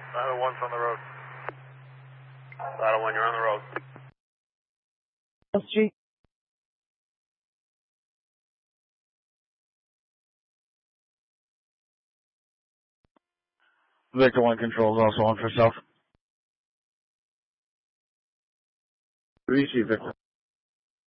901's on the road. 901, you're on the road. Street. Victor 1 controls also on for South. Receive, Victor.